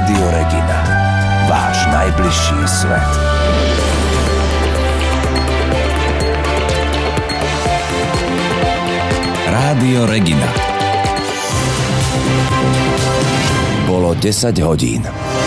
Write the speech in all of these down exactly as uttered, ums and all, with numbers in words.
Rádio Regina. Váš najbližší svet. Rádio Regina. Bolo desať hodín.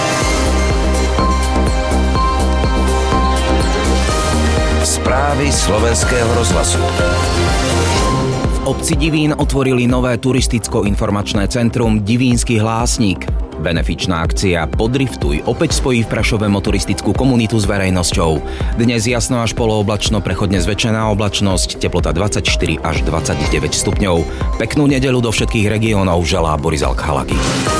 Správy slovenského rozhlasu. V obci Divín otvorili nové turisticko-informačné centrum Divínsky hlásnik. Benefičná akcia Podriftuj opäť spojí v Prešove motoristickú komunitu s verejnosťou. Dnes jasno až polooblačno, prechodne zväčšená oblačnosť, teplota dvadsaťštyri až dvadsaťdeväť stupňov. Peknú nedeľu do všetkých regiónov želá Boris Alkhalaky.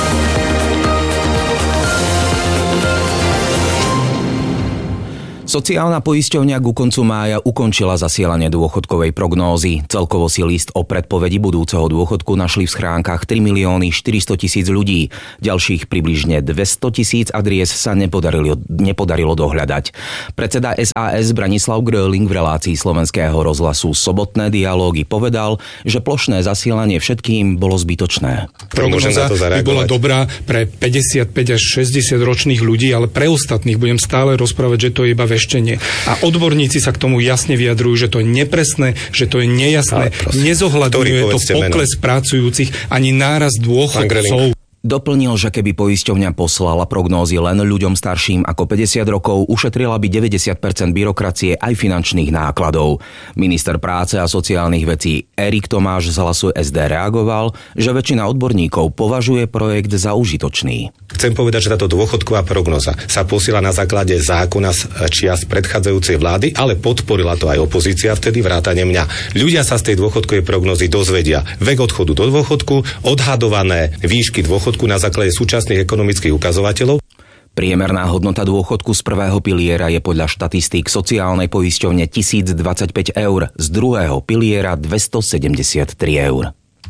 Sociálna poisťovňa ku koncu mája ukončila zasielanie dôchodkovej prognózy. Celkovo si list o predpovedi budúceho dôchodku našli v schránkach tri milióny štyristotisíc ľudí. Ďalších približne dvestotisíc adries sa nepodarilo, nepodarilo dohľadať. Predseda es a es Branislav Gröling v relácii slovenského rozhlasu Sobotné dialógy povedal, že plošné zasielanie všetkým bolo zbytočné. Prognoza by bola dobrá pre päťdesiatpäť až šesťdesiat ročných ľudí, ale pre ostatných budem stále rozprávať, že to je iba veštenie. A odborníci sa k tomu jasne vyjadrujú, že to je nepresné, že to je nejasné, nezohľadňuje to pokles meno pracujúcich ani nárast dôchodcov. Doplnil, že keby poisťovňa poslala prognózy len ľuďom starším ako päťdesiat rokov, ušetrila by deväťdesiat percent byrokracie aj finančných nákladov. Minister práce a sociálnych vecí Erik Tomáš z Hlasu es dé reagoval, že väčšina odborníkov považuje projekt za užitočný. Chcem povedať, že táto dôchodková prognoza sa posiela na základe zákona z čias predchádzajúcej vlády, ale podporila to aj opozícia vtedy vrátane mňa. Ľudia sa z tej dôchodkovej prognozy dozvedia vek odchodu do dôchodku, odhadované výšky dôchodku na základe súčasných ekonomických ukazovateľov. Priemerná hodnota dôchodku z prvého piliera je podľa štatistík sociálnej poisťovne tisícdvadsaťpäť eur, z druhého piliera dvestosedemdesiattri eur.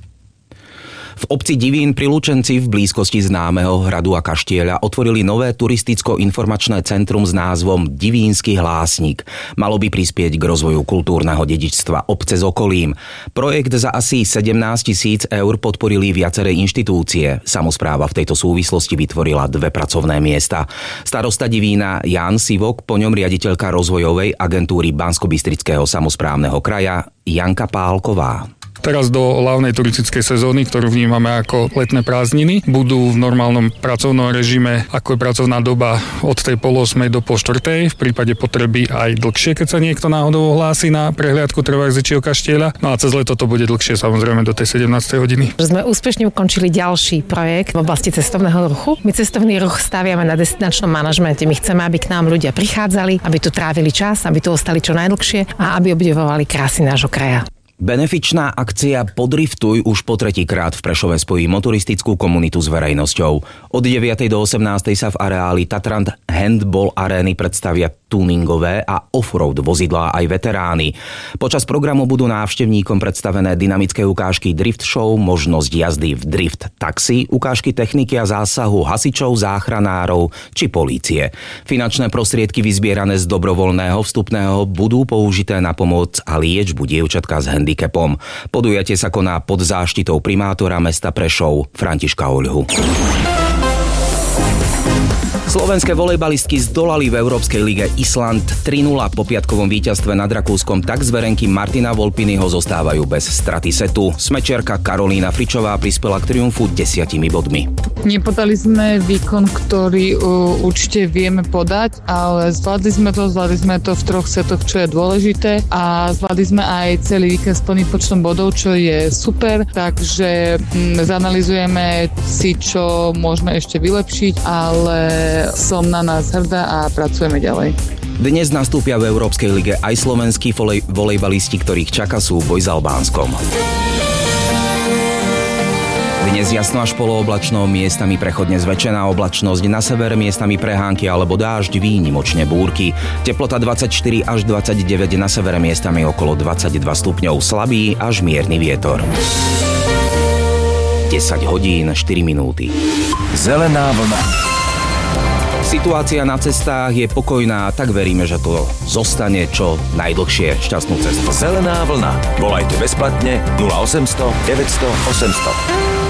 V obci Divín pri Lučenci v blízkosti známeho hradu a kaštieľa otvorili nové turisticko-informačné centrum s názvom Divínsky hlásnik. Malo by prispieť k rozvoju kultúrneho dedičstva obce s okolím. Projekt za asi sedemnásť tisíc eur podporili viaceré inštitúcie. Samospráva v tejto súvislosti vytvorila dve pracovné miesta. Starosta Divína Ján Sivok, po ňom riaditeľka rozvojovej agentúry Banskobystrického samosprávneho kraja Janka Pálková. Teraz do hlavnej turistickej sezóny, ktorú vnímame ako letné prázdniny, budú v normálnom pracovnom režime, ako je pracovná doba od tej pol ôsmej do pol štvrtej, v prípade potreby aj dlhšie, keď sa niekto náhodou ohlási na prehliadku Trvajzičieho kaštieľa. No a cez leto to bude dlhšie, samozrejme do tej sedemnástej hodiny. Sme úspešne ukončili ďalší projekt v oblasti cestovného ruchu. My cestovný ruch staviame na destinačnom manažmente. My chceme, aby k nám ľudia prichádzali, aby tu trávili čas, aby tu ostali čo najdlhšie a aby obdivovali krásy nášho kraja. Benefičná akcia Podriftuj už po tretíkrát v Prešove spojí motoristickú komunitu s verejnosťou. Od deviatej do osemnástej sa v areáli Tatrant Handball Arény predstavia tuningové a offroad vozidlá aj veterány. Počas programu budú návštevníkom predstavené dynamické ukážky drift show, možnosť jazdy v drift taxi, ukážky techniky a zásahu hasičov, záchranárov či polície. Finančné prostriedky vyzbierané z dobrovoľného vstupného budú použité na pomoc a liečbu dievčatka s handicapom. Podujatie sa koná pod záštitou primátora mesta Prešov Františka Oľhu. Slovenské volejbalistky zdolali v Európskej lige Island tri nula. Po piatkovom víťazstve nad Rakúskom tak zverenky Martina Volpinyho zostávajú bez straty setu. Smečerka Karolína Fričová prispela k triumfu desiatimi bodmi. Nepodali sme výkon, ktorý uh, určite vieme podať, ale zvládli sme to, zvládli sme to v troch setoch, čo je dôležité, a zvládli sme aj celý víkend s plným počtom bodov, čo je super, takže hm, zanalizujeme si, čo môžeme ešte vylepšiť, ale som na nás hrdá a pracujeme ďalej. Dnes nastúpia v Európskej lige aj slovenskí volej, volejbalisti, ktorých čaká súboj s Albánskom. Dnes jasno až polooblačno, miestami prechodne zväčšená oblačnosť, na severe miestami prehánky alebo dážď, výnimočne búrky. Teplota dvadsaťštyri až dvadsaťdeväť, na severe miestami okolo dvadsaťdva stupňov, slabý až mierny vietor. desať hodín štyri minúty. Zelená vlna. Situácia na cestách je pokojná, tak veríme, že to zostane čo najdlhšie. Šťastnú cestu. Zelená vlna. Volajte bezplatne nula osemsto deväťsto osemsto.